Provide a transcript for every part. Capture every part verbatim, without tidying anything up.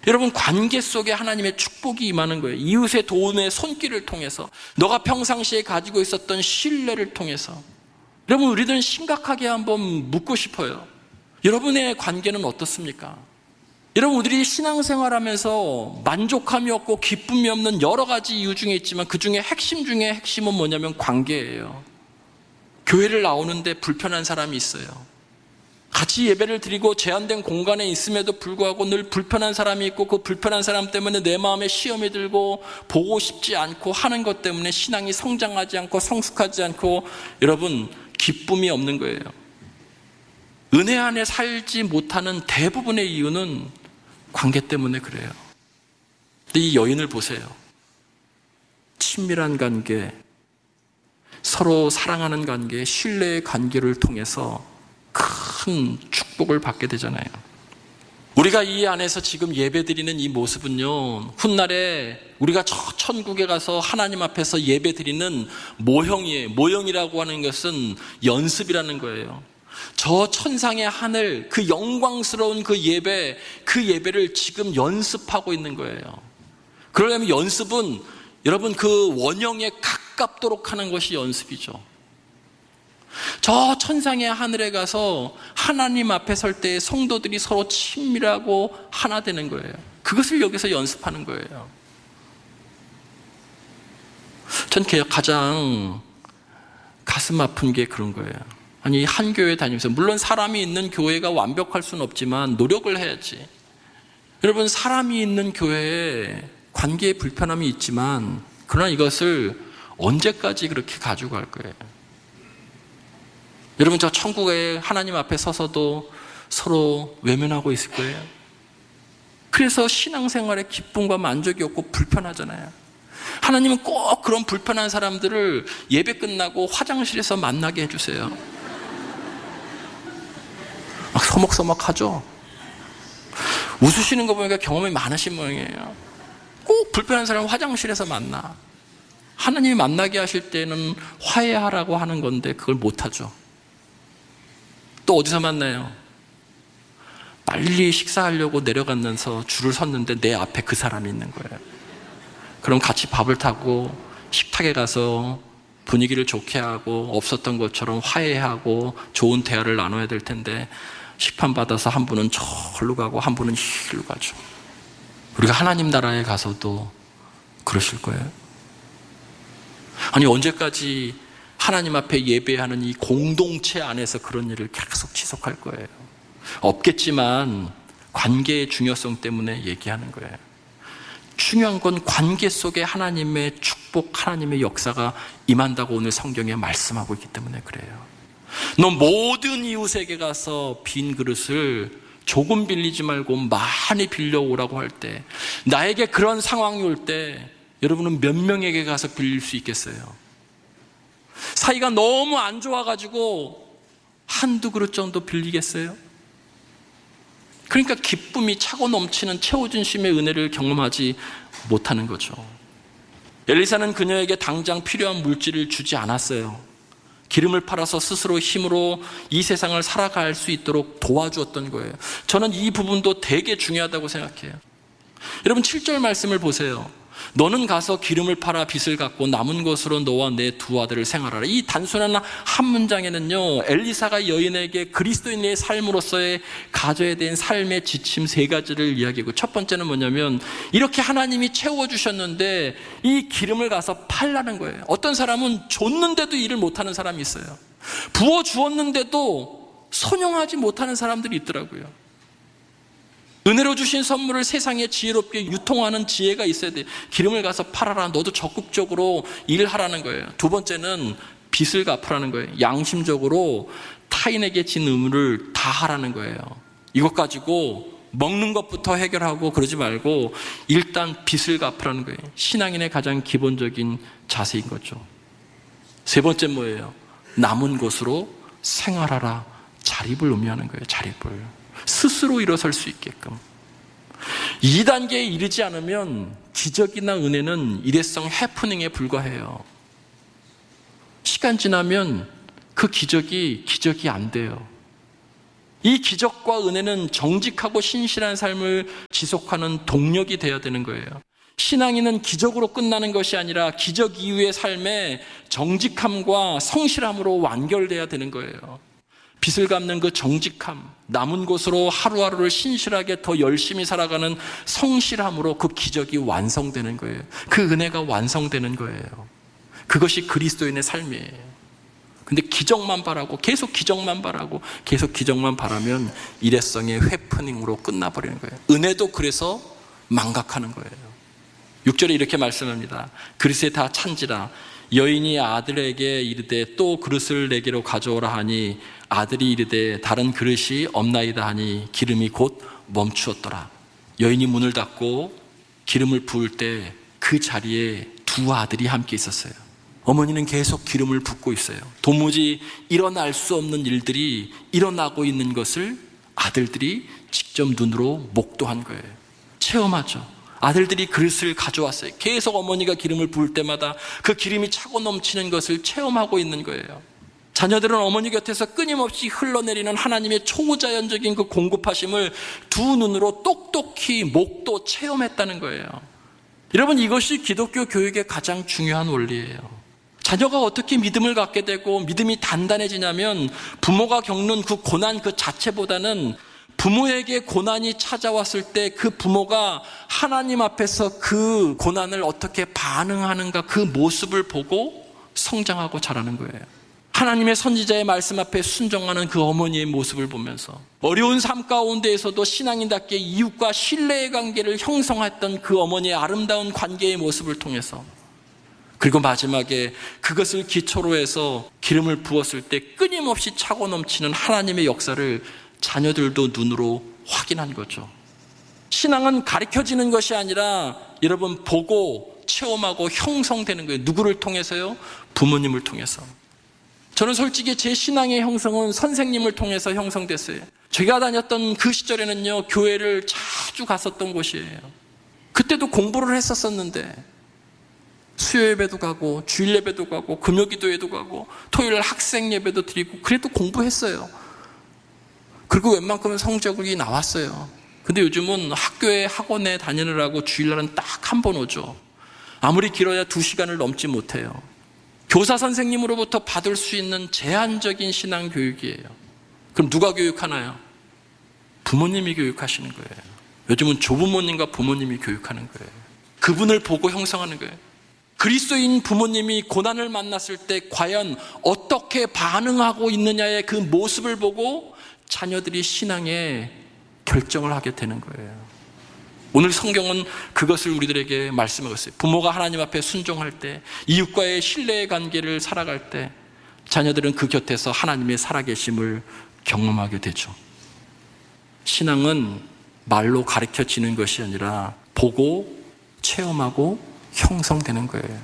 여러분, 관계 속에 하나님의 축복이 임하는 거예요. 이웃의 도움의 손길을 통해서, 너가 평상시에 가지고 있었던 신뢰를 통해서. 여러분, 우리들은 심각하게 한번 묻고 싶어요. 여러분의 관계는 어떻습니까? 여러분, 우리들이 신앙생활하면서 만족함이 없고 기쁨이 없는 여러 가지 이유 중에 있지만 그 중에 핵심 중에 핵심은 뭐냐면 관계예요. 교회를 나오는데 불편한 사람이 있어요. 같이 예배를 드리고 제한된 공간에 있음에도 불구하고 늘 불편한 사람이 있고, 그 불편한 사람 때문에 내 마음에 시험이 들고 보고 싶지 않고 하는 것 때문에 신앙이 성장하지 않고 성숙하지 않고, 여러분, 기쁨이 없는 거예요. 은혜 안에 살지 못하는 대부분의 이유는 관계 때문에 그래요. 근데 이 여인을 보세요. 친밀한 관계, 서로 사랑하는 관계, 신뢰의 관계를 통해서 큰 축복을 받게 되잖아요. 우리가 이 안에서 지금 예배드리는 이 모습은요, 훗날에 우리가 저 천국에 가서 하나님 앞에서 예배드리는 모형이에요. 모형이라고 하는 것은 연습이라는 거예요. 저 천상의 하늘, 그 영광스러운 그 예배, 그 예배를 지금 연습하고 있는 거예요. 그러려면 연습은 여러분 그 원형에 가깝도록 하는 것이 연습이죠. 저 천상의 하늘에 가서 하나님 앞에 설 때 성도들이 서로 친밀하고 하나 되는 거예요. 그것을 여기서 연습하는 거예요. 전 가장 가슴 아픈 게 그런 거예요. 아니, 한 교회 다니면서, 물론 사람이 있는 교회가 완벽할 수는 없지만 노력을 해야지. 여러분, 사람이 있는 교회에 관계에 불편함이 있지만, 그러나 이것을 언제까지 그렇게 가지고 갈 거예요? 여러분, 저 천국에 하나님 앞에 서서도 서로 외면하고 있을 거예요. 그래서 신앙생활에 기쁨과 만족이 없고 불편하잖아요. 하나님은 꼭 그런 불편한 사람들을 예배 끝나고 화장실에서 만나게 해주세요. 막 서먹서먹하죠? 웃으시는 거 보니까 경험이 많으신 모양이에요. 꼭 불편한 사람을 화장실에서 만나. 하나님이 만나게 하실 때는 화해하라고 하는 건데 그걸 못하죠. 또 어디서 만나요? 빨리 식사하려고 내려가면서 줄을 섰는데 내 앞에 그 사람이 있는 거예요. 그럼 같이 밥을 타고 식탁에 가서 분위기를 좋게 하고 없었던 것처럼 화해하고 좋은 대화를 나눠야 될 텐데, 식판 받아서 한 분은 저리로 가고 한 분은 이리로 가죠. 우리가 하나님 나라에 가서도 그러실 거예요. 아니, 언제까지 하나님 앞에 예배하는 이 공동체 안에서 그런 일을 계속 지속할 거예요? 없겠지만 관계의 중요성 때문에 얘기하는 거예요. 중요한 건 관계 속에 하나님의 축복, 하나님의 역사가 임한다고 오늘 성경에 말씀하고 있기 때문에 그래요. 너 모든 이웃에게 가서 빈 그릇을 조금 빌리지 말고 많이 빌려오라고 할 때, 나에게 그런 상황이 올 때 여러분은 몇 명에게 가서 빌릴 수 있겠어요? 사이가 너무 안 좋아가지고 한두 그릇 정도 빌리겠어요? 그러니까 기쁨이 차고 넘치는 채워준심의 은혜를 경험하지 못하는 거죠. 엘리사는 그녀에게 당장 필요한 물질을 주지 않았어요. 기름을 팔아서 스스로 힘으로 이 세상을 살아갈 수 있도록 도와주었던 거예요. 저는 이 부분도 되게 중요하다고 생각해요. 여러분, 칠 절 말씀을 보세요. 너는 가서 기름을 팔아 빚을 갚고 남은 것으로 너와 내 두 아들을 생활하라. 이 단순한 한 문장에는요, 엘리사가 여인에게 그리스도인의 삶으로서의 가져야 된 삶의 지침 세 가지를 이야기하고, 첫 번째는 뭐냐면 이렇게 하나님이 채워주셨는데 이 기름을 가서 팔라는 거예요. 어떤 사람은 줬는데도 일을 못하는 사람이 있어요. 부어주었는데도 선용하지 못하는 사람들이 있더라고요. 은혜로 주신 선물을 세상에 지혜롭게 유통하는 지혜가 있어야 돼. 기름을 가서 팔아라. 너도 적극적으로 일하라는 거예요. 두 번째는 빚을 갚으라는 거예요. 양심적으로 타인에게 진 의무를 다 하라는 거예요. 이것 가지고 먹는 것부터 해결하고 그러지 말고 일단 빚을 갚으라는 거예요. 신앙인의 가장 기본적인 자세인 거죠. 세 번째 뭐예요? 남은 것으로 생활하라. 자립을 의미하는 거예요. 자립을. 스스로 일어설 수 있게끔. 이 단계에 이르지 않으면 기적이나 은혜는 일회성 해프닝에 불과해요. 시간 지나면 그 기적이 기적이 안 돼요. 이 기적과 은혜는 정직하고 신실한 삶을 지속하는 동력이 되어야 되는 거예요. 신앙인은 기적으로 끝나는 것이 아니라 기적 이후의 삶에 정직함과 성실함으로 완결돼야 되는 거예요. 빚을 갚는 그 정직함, 남은 곳으로 하루하루를 신실하게 더 열심히 살아가는 성실함으로 그 기적이 완성되는 거예요. 그 은혜가 완성되는 거예요. 그것이 그리스도인의 삶이에요. 근데 기적만 바라고 계속 기적만 바라고 계속 기적만 바라면 일회성의 회프닝으로 끝나버리는 거예요. 은혜도 그래서 망각하는 거예요. 육 절에 이렇게 말씀합니다. 그릇에 다 찬지라 여인이 아들에게 이르되 또 그릇을 내게로 가져오라 하니 아들이 이르되 다른 그릇이 없나이다 하니 기름이 곧 멈추었더라. 여인이 문을 닫고 기름을 부을 때 그 자리에 두 아들이 함께 있었어요. 어머니는 계속 기름을 붓고 있어요. 도무지 일어날 수 없는 일들이 일어나고 있는 것을 아들들이 직접 눈으로 목도한 거예요. 체험하죠. 아들들이 그릇을 가져왔어요. 계속 어머니가 기름을 부을 때마다 그 기름이 차고 넘치는 것을 체험하고 있는 거예요. 자녀들은 어머니 곁에서 끊임없이 흘러내리는 하나님의 초자연적인 그 공급하심을 두 눈으로 똑똑히 목도 체험했다는 거예요. 여러분, 이것이 기독교 교육의 가장 중요한 원리예요. 자녀가 어떻게 믿음을 갖게 되고 믿음이 단단해지냐면 부모가 겪는 그 고난 그 자체보다는 부모에게 고난이 찾아왔을 때 그 부모가 하나님 앞에서 그 고난을 어떻게 반응하는가 그 모습을 보고 성장하고 자라는 거예요. 하나님의 선지자의 말씀 앞에 순종하는 그 어머니의 모습을 보면서 어려운 삶 가운데에서도 신앙인답게 이웃과 신뢰의 관계를 형성했던 그 어머니의 아름다운 관계의 모습을 통해서, 그리고 마지막에 그것을 기초로 해서 기름을 부었을 때 끊임없이 차고 넘치는 하나님의 역사를 자녀들도 눈으로 확인한 거죠. 신앙은 가르쳐지는 것이 아니라 여러분 보고 체험하고 형성되는 거예요. 누구를 통해서요? 부모님을 통해서. 저는 솔직히 제 신앙의 형성은 선생님을 통해서 형성됐어요. 제가 다녔던 그 시절에는요, 교회를 자주 갔었던 곳이에요. 그때도 공부를 했었었는데 수요 예배도 가고 주일 예배도 가고 금요기도회도 가고 토요일 학생 예배도 드리고 그래도 공부했어요. 그리고 웬만큼은 성적이 나왔어요. 근데 요즘은 학교에 학원에 다니느라고 주일날은 딱 한 번 오죠. 아무리 길어야 두 시간을 넘지 못해요. 교사 선생님으로부터 받을 수 있는 제한적인 신앙 교육이에요. 그럼 누가 교육하나요? 부모님이 교육하시는 거예요. 요즘은 조부모님과 부모님이 교육하는 거예요. 그분을 보고 형성하는 거예요. 그리스도인 부모님이 고난을 만났을 때 과연 어떻게 반응하고 있느냐의 그 모습을 보고 자녀들이 신앙에 결정을 하게 되는 거예요. 오늘 성경은 그것을 우리들에게 말씀하고 있어요. 부모가 하나님 앞에 순종할 때, 이웃과의 신뢰의 관계를 살아갈 때 자녀들은 그 곁에서 하나님의 살아계심을 경험하게 되죠. 신앙은 말로 가르쳐지는 것이 아니라 보고 체험하고 형성되는 거예요.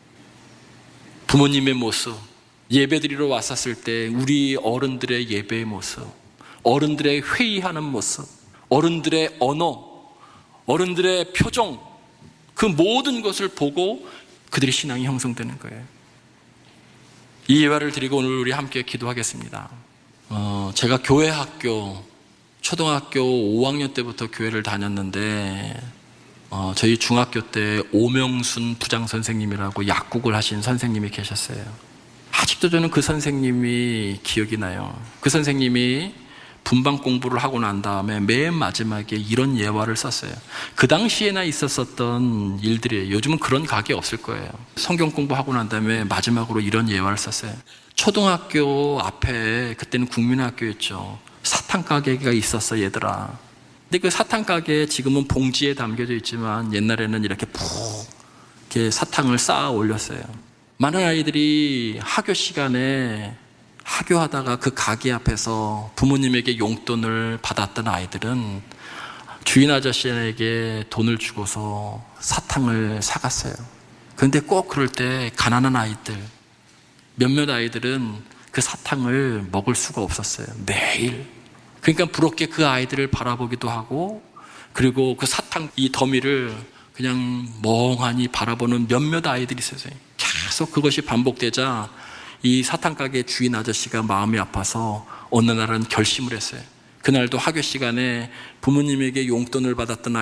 부모님의 모습, 예배드리러 왔었을 때 우리 어른들의 예배의 모습, 어른들의 회의하는 모습, 어른들의 언어, 어른들의 표정, 그 모든 것을 보고 그들의 신앙이 형성되는 거예요. 이 예화를 드리고 오늘 우리 함께 기도하겠습니다. 어, 제가 교회 학교, 초등학교 오 학년 때부터 교회를 다녔는데 어, 저희 중학교 때 오명순 부장 선생님이라고 약국을 하신 선생님이 계셨어요. 아직도 저는 그 선생님이 기억이 나요. 그 선생님이 분방 공부를 하고 난 다음에 맨 마지막에 이런 예화를 썼어요. 그 당시에나 있었었던 일들이에요. 요즘은 그런 가게 없을 거예요. 성경 공부하고 난 다음에 마지막으로 이런 예화를 썼어요. 초등학교 앞에, 그때는 국민학교였죠, 사탕 가게가 있었어 얘들아. 근데 그 사탕 가게 지금은 봉지에 담겨져 있지만 옛날에는 이렇게 푹 이렇게 사탕을 쌓아 올렸어요. 많은 아이들이 학교 시간에 하교하다가 그 가게 앞에서 부모님에게 용돈을 받았던 아이들은 주인 아저씨에게 돈을 주고서 사탕을 사갔어요. 그런데 꼭 그럴 때 가난한 아이들, 몇몇 아이들은 그 사탕을 먹을 수가 없었어요. 매일. 그러니까 부럽게 그 아이들을 바라보기도 하고, 그리고 그 사탕 이 더미를 그냥 멍하니 바라보는 몇몇 아이들이 있었어요. 계속 그것이 반복되자 이 사탕 가게 주인 아저씨가 마음이 아파서 어느 날은 결심을 했어요. 그날도 학교 시간에 부모님에게 용돈을 받았던